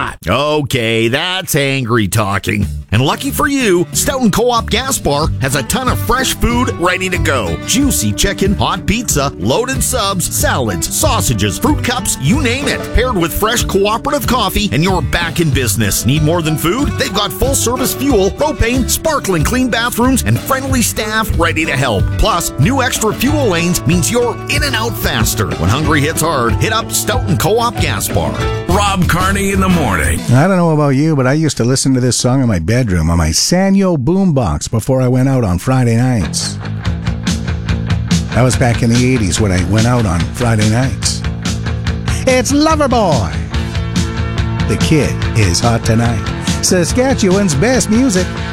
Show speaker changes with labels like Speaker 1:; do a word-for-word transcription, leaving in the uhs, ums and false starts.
Speaker 1: hot. Okay, that's angry talking. And lucky for you, Stoughton Co-op Gas Bar has a ton of fresh food ready to go. Juicy chicken, hot pizza, loaded subs, salads, sausages, fruit cups, you name it. Paired with fresh cooperative coffee, and you're back in business. Need more than food? They've got full-service fuel, propane, sparkling clean bathrooms, and friendly staff ready to help. Plus, new extra fuel lanes means you're in and out faster. When hungry hits hard, hit up Stoughton Co-op Gas Bar.
Speaker 2: Rob Carney in the morning.
Speaker 3: I don't know about you, but I used to listen to this song in my bedroom on my Sanyo boombox before I went out on Friday nights. That was back in the eighties when I went out on Friday nights. It's Loverboy. The kid is hot tonight. Saskatchewan's best music.